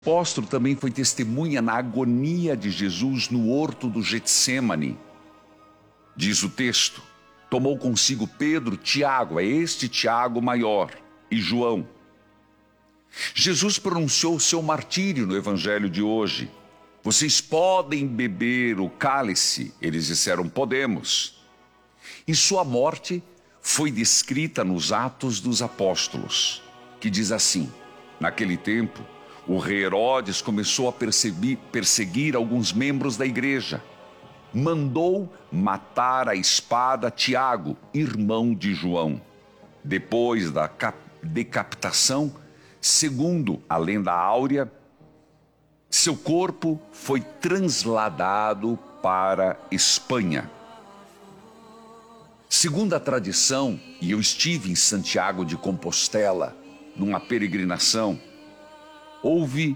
O apóstolo também foi testemunha na agonia de Jesus no horto do Getsêmani. Diz o texto, tomou consigo Pedro, Tiago, é este Tiago maior, e João. Jesus pronunciou o seu martírio no evangelho de hoje. Vocês podem beber o cálice? Eles disseram, podemos. E sua morte foi descrita nos Atos dos Apóstolos, que diz assim, naquele tempo, o rei Herodes começou a perseguir alguns membros da igreja. Mandou matar à espada Tiago, irmão de João. Depois da decapitação, segundo a lenda áurea, seu corpo foi trasladado para Espanha. Segundo a tradição, e eu estive em Santiago de Compostela, numa peregrinação, houve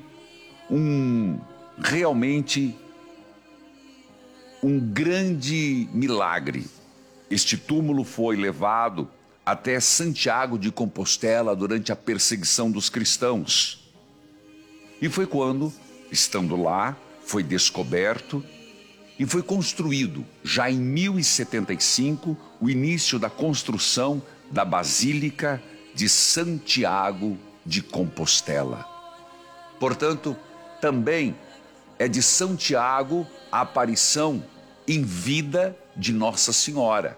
realmente um grande milagre. Este túmulo foi levado até Santiago de Compostela durante a perseguição dos cristãos. E foi quando, estando lá, foi descoberto e foi construído, já em 1075, o início da construção da Basílica de Santiago de Compostela. Portanto, também é de Santiago a aparição em vida de Nossa Senhora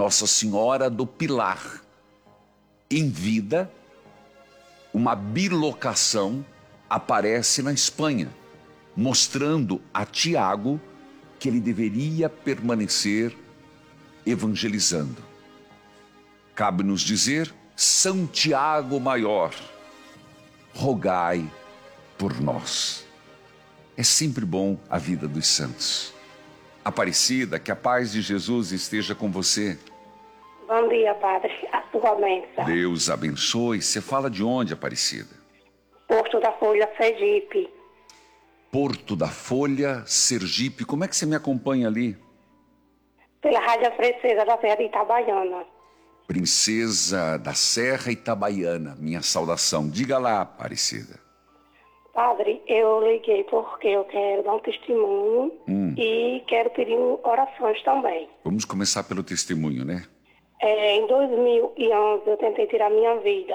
do Pilar. Em vida, uma bilocação aparece na Espanha, mostrando a Tiago que ele deveria permanecer evangelizando. Cabe-nos dizer, São Tiago Maior, rogai por nós. É sempre bom a vida dos santos. Aparecida, que a paz de Jesus esteja com você. Bom dia, padre. A sua bênção. Deus abençoe. Você fala de onde, Aparecida? Porto da Folha, Sergipe. Porto da Folha, Sergipe. Como é que você me acompanha ali? Pela Rádio Princesa da Serra de Itabaiana. Princesa da Serra Itabaiana. Minha saudação. Diga lá, Aparecida. Padre, eu liguei porque eu quero dar um testemunho e quero pedir orações também. Vamos começar pelo testemunho, né? Em 2011 eu tentei tirar minha vida,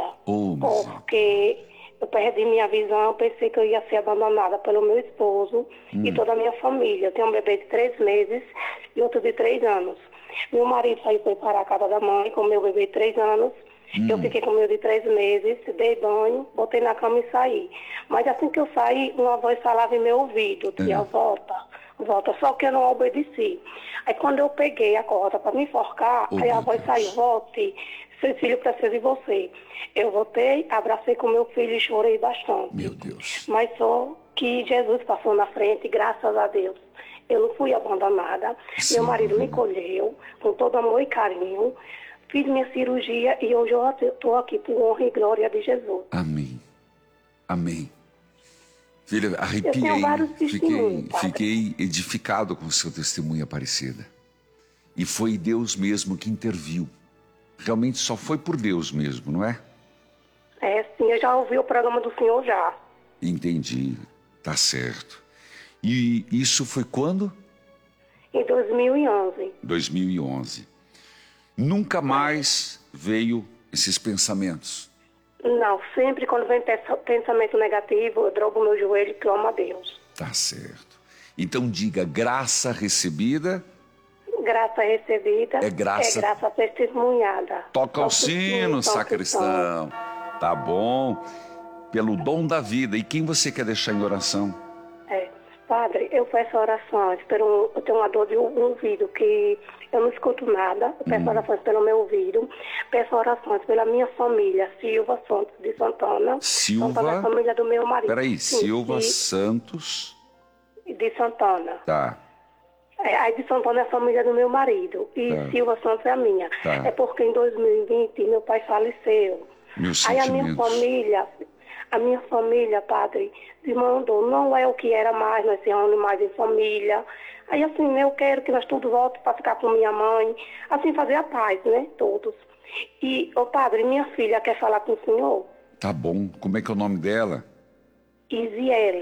porque eu perdi minha visão, pensei que eu ia ser abandonada pelo meu esposo e toda a minha família. Eu tenho um bebê de 3 meses e outro de 3 anos. Meu marido foi para a casa da mãe com meu bebê de 3 anos. Eu fiquei com o meu de 3 meses, dei banho, botei na cama e saí. Mas assim que eu saí, uma voz falava em meu ouvido, tia, volta, só que eu não obedeci. Aí quando eu peguei a corda para me enforcar, aí a voz saiu, volte, seu filho precisa de você. Eu voltei, abracei com meu filho e chorei bastante. Meu Deus. Mas só que Jesus passou na frente, graças a Deus. Eu não fui abandonada, Sim. Meu marido me colheu com todo amor e carinho. Fiz minha cirurgia e hoje eu estou aqui por honra e glória de Jesus. Amém. Amém. Filha, arrepiei. Eu tenho vários testemunhos, fiquei edificado com o seu testemunho, Aparecida. E foi Deus mesmo que interviu. Realmente só foi por Deus mesmo, não é? Sim, eu já ouvi o programa do senhor já. Entendi. Tá certo. E isso foi quando? Em 2011. 2011. Nunca mais veio esses pensamentos? Não, sempre quando vem pensamento negativo, eu dobro meu joelho e clamo a Deus. Tá certo. Então diga, graça recebida... Graça recebida é graça testemunhada. Toca o sino, sacristão. Tá bom. Pelo dom da vida. E quem você quer deixar em oração? Padre, eu peço orações. Eu tenho uma dor de ouvido que eu não escuto nada. Eu peço orações pelo meu ouvido. Peço orações pela minha família, Silva Santos de Santana. Silva? Pela família do meu marido. Peraí, Silva Santos... De Santana. Tá. Aí de Santana é a família do meu marido. E Silva Santos é a minha. Tá. É porque em 2020 meu pai faleceu. Meus Aí sentimentos. a minha família, padre, me mandou, não é o que era mais, nós se reunimos mais em família. Aí assim, eu quero que nós todos voltemos para ficar com minha mãe, assim fazer a paz, né, todos. E, padre, minha filha quer falar com o senhor? Tá bom. Como é que é o nome dela? Isiele.